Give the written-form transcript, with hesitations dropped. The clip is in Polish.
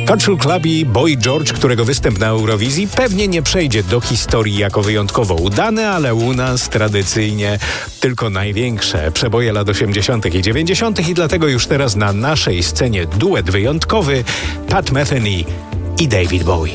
Culture Club i Boy George, którego występ na Eurowizji pewnie nie przejdzie do historii jako wyjątkowo udany, ale u nas tradycyjnie tylko największe przeboje lat 80. i 90. i dlatego już teraz na naszej scenie duet wyjątkowy Pat Metheny i David Bowie.